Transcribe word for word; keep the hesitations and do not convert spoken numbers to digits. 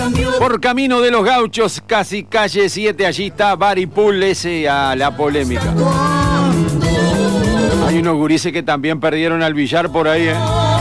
Por Camino de los Gauchos, casi calle siete, allí está Bari Pool, ese a la polémica. Hay unos gurises que también perdieron al billar por ahí, ¿eh?